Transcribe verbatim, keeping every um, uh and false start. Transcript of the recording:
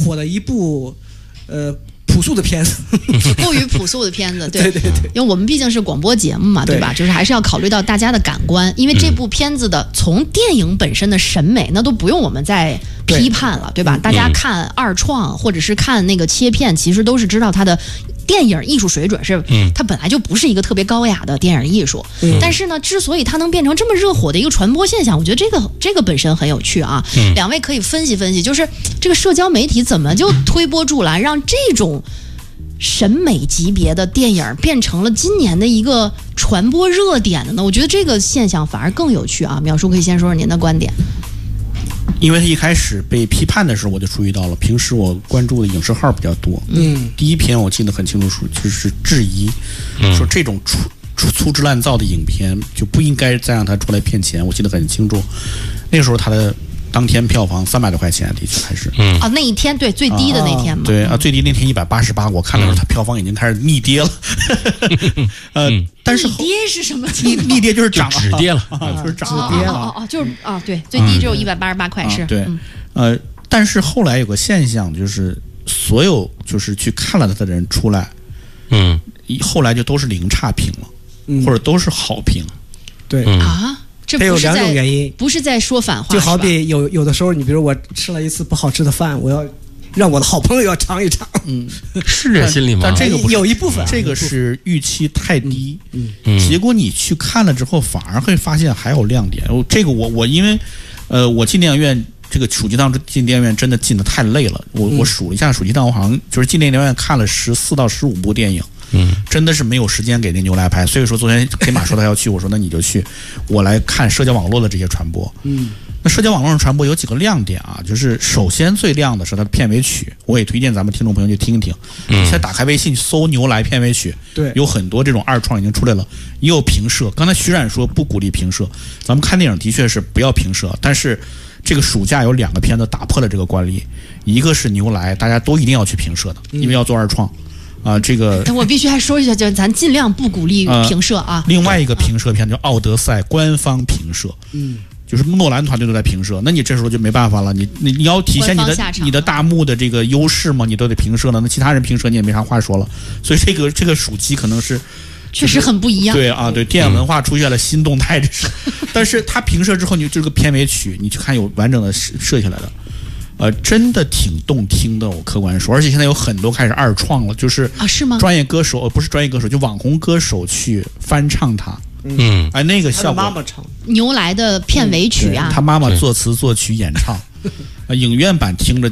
火的一部呃朴素的片子， 过于朴素的片子，对对对对， 因为我们毕竟是广播节目嘛，对吧？ 对就是还是要考虑到大家的感官，因为这部片子的从电影本身的审美，那都不用我们再批判了，对吧？大家看二创或者是看那个切片，其实都是知道它的。电影艺术水准是，它本来就不是一个特别高雅的电影艺术，嗯、但是呢，之所以它能变成这么热火的一个传播现象，我觉得这个这个本身很有趣啊。嗯、两位可以分析分析，就是这个社交媒体怎么就推波助澜，让这种审美级别的电影变成了今年的一个传播热点的呢？我觉得这个现象反而更有趣啊。淼叔可以先说说您的观点。 因为他一开始被批判的时候，我就注意到了。平时我关注的影视号比较多，嗯，第一篇我记得很清楚，就是质疑，嗯、说这种粗粗粗制滥造的影片就不应该再让他出来骗钱。我记得很清楚，那个时候他的当天票房三百多块钱，的确还是， 嗯啊，那一天对最低的那天嘛， 啊对啊，最低那天一百八十八，我看的时候，他票房已经开始逆跌了，呃，嗯、但是逆跌是什么？ 逆逆跌就是涨止跌了， 啊，就是涨了，跌了，哦哦，就是啊，对，最低只有一百八十八块是， 对，呃，但是后来有个现象，就是所有就是去看了他的人出来，嗯，后来就都是零差评了，嗯、或者都是好评， 对啊。这有两种原因， 不是在说反话， 就好比有有的时候，你比如我吃了一次不好吃的饭，我要让我的好朋友要尝一尝， 嗯， 是这心理吗？ 但这个不是有一部分， 这个是预期太低，嗯，嗯结果你去看了之后，反而会发现还有亮点。这个我我因为，呃，我进电影院这个暑期档进电影院真的进的太累了，我我数了一下，暑期档我好像就是进电影院看了十四到十五部电影。嗯，真的是没有时间给那牛来拍，所以说昨天黑马说他要去，我说那你就去，我来看社交网络的这些传播。嗯，那社交网络上传播有几个亮点啊，就是首先最亮的是它的片尾曲，我也推荐咱们听众朋友去听一听。嗯，现在打开微信搜牛来片尾曲，对，有很多这种二创已经出来了，也有评社。刚才徐冉说不鼓励评社，咱们看电影的确是不要评社，但是这个暑假有两个片子打破了这个惯例，一个是牛来，大家都一定要去评社的，因为要做二创。啊、呃，这个我必须还说一下，就咱尽量不鼓励评社啊。 呃、另外一个评社片叫《奥德赛》，官方评社，嗯，就是诺兰团队都在评社，那你这时候就没办法了，你你你要体现你的你的大幕的这个优势嘛，你都得评社了，那其他人评社你也没啥话说了，所以这个这个暑期可能是。 确实很不一样， 对啊，对，电影文化出现了新动态，这是。但是它评社之后，你这个片尾曲，你去看有完整的设下来的。呃，真的挺动听的，我客观说，而且现在有很多开始二创了，就是啊，是吗？ 专业歌手，呃，不是专业歌手，就网红歌手去翻唱它，嗯，哎，那个效果， 他妈妈唱牛来的片尾曲啊， 嗯、他妈妈作词作曲演唱，呃，影院版听着。